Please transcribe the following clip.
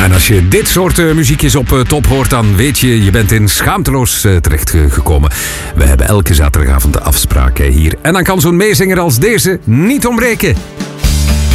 Ja, en als je dit soort muziekjes op top hoort, dan weet je, je bent in Schaamteloos terechtgekomen. We hebben elke zaterdagavond de afspraak hier. En dan kan zo'n meezinger als deze niet ontbreken.